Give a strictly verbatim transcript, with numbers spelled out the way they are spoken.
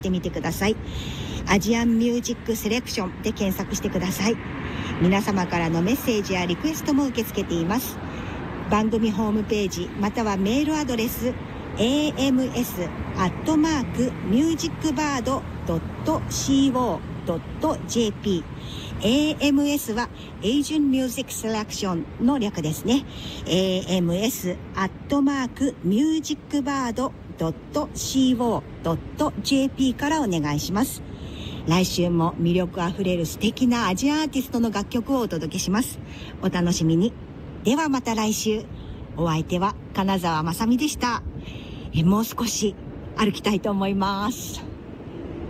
てみてください。アジアンミュージックセレクションで検索してください。皆様からのメッセージやリクエストも受け付けています。番組ホームページまたはメールアドレス エーエムエス アットマーク ミュージックバード ドット コム ドット ジェーピー エーエムエス は Asian Music Selection の略ですね。 エーエムエス アットマーク ミュージックバード ドット コム ドット ジェーピー からお願いします。来週も魅力あふれる素敵なアジアアーティストの楽曲をお届けします。お楽しみに。ではまた来週。お相手は金沢まさみでした。えもう少し歩きたいと思います。